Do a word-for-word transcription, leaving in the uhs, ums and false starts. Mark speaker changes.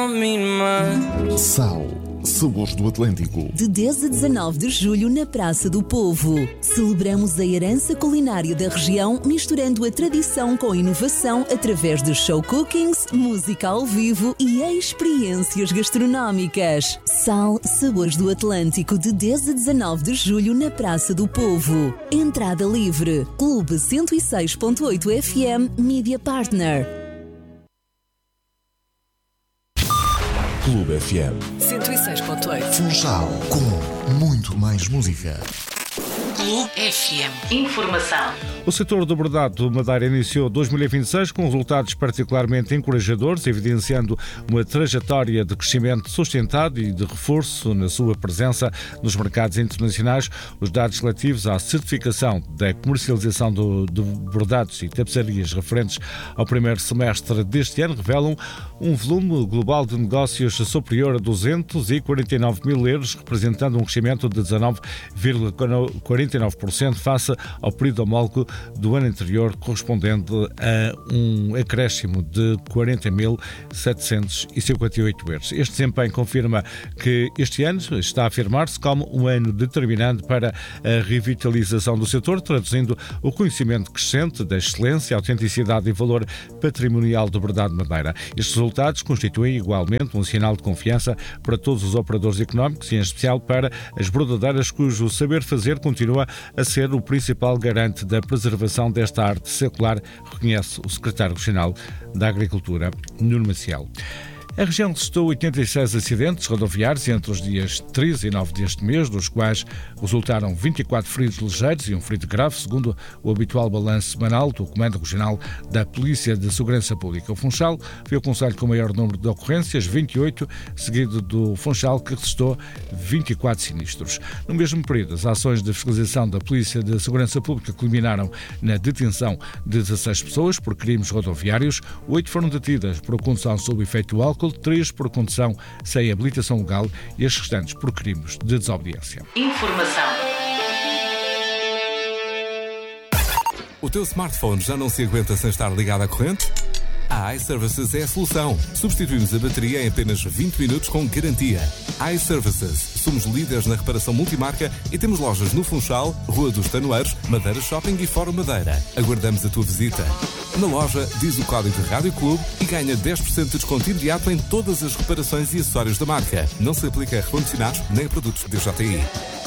Speaker 1: don't mean much.
Speaker 2: Sal, sabores do Atlântico.
Speaker 3: De dez a dezanove de julho na Praça do Povo. Celebramos a herança culinária da região, misturando a tradição com a inovação através de show cookings, música ao vivo e experiências gastronómicas. Sal, sabores do Atlântico, de dez a dezanove de julho na Praça do Povo. Entrada livre. Clube cento e seis ponto oito F M Media Partner.
Speaker 2: Clube F M
Speaker 3: cento e seis ponto oito.
Speaker 2: Funchal, com muito mais música.
Speaker 3: Clube F M. Informação.
Speaker 4: O setor do bordado Madeira iniciou dois mil e vinte e seis com resultados particularmente encorajadores, evidenciando uma trajetória de crescimento sustentado e de reforço na sua presença nos mercados internacionais. Os dados relativos à certificação da comercialização do, de bordados e tapeçarias referentes ao primeiro semestre deste ano revelam um volume global de negócios superior a duzentos e quarenta e nove mil euros, representando um crescimento de dezanove vírgula quarenta e nove por cento face ao período homólogo do ano anterior, correspondente a um acréscimo de quarenta mil setecentos e cinquenta e oito euros. Este desempenho confirma que este ano está a afirmar-se como um ano determinante para a revitalização do setor, traduzindo o conhecimento crescente da excelência, autenticidade e valor patrimonial do bordado de Madeira. Estes resultados constituem igualmente um sinal de confiança para todos os operadores económicos e em especial para as bordadeiras, cujo saber fazer continua a ser o principal garante da preservação desta arte secular, reconhece o secretário regional da Agricultura, Nuno Maciel. A região registrou oitenta e seis acidentes rodoviários entre os dias treze e nove deste mês, dos quais resultaram vinte e quatro feridos ligeiros e um ferido grave, segundo o habitual balanço semanal do Comando Regional da Polícia de Segurança Pública. O Funchal foi o concelho com o maior número de ocorrências, vinte e oito, seguido do Funchal, que registrou vinte e quatro sinistros. No mesmo período, as ações de fiscalização da Polícia de Segurança Pública culminaram na detenção de dezasseis pessoas por crimes rodoviários, oito foram detidas por condução sob efeito do álcool, três por condução sem habilitação legal e as restantes por crimes de desobediência.
Speaker 3: Informação.
Speaker 5: O teu smartphone já não se aguenta sem estar ligado à corrente? A iServices é a solução. Substituímos a bateria em apenas vinte minutos com garantia. iServices. Somos líderes na reparação multimarca e temos lojas no Funchal, Rua dos Tanoeiros, Madeira Shopping e Fórum Madeira. Aguardamos a tua visita. Na loja, diz o código de Rádio Clube e ganha dez por cento de desconto imediato em todas as reparações e acessórios da marca. Não se aplica a recondicionados nem a produtos de D J I.